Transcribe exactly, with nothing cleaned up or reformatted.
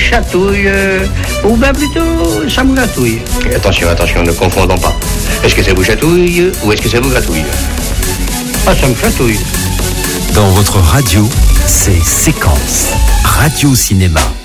chatouille, euh, ou bien plutôt, ça me gratouille. Attention, attention, ne confondons pas. Est-ce que ça vous chatouille ou est-ce que ça vous gratouille? Ah, ça me chatouille. Dans votre radio, c'est Séquence, Radio Cinéma.